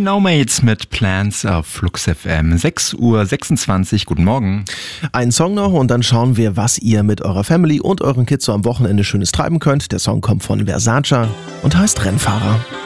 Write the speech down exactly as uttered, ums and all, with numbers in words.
No-Mates mit Plans auf Flux F M. sechs Uhr sechsundzwanzig, guten Morgen. Ein Song noch und dann schauen wir, was ihr mit eurer Family und euren Kids so am Wochenende Schönes treiben könnt. Der Song kommt von Versace und heißt Rennfahrer.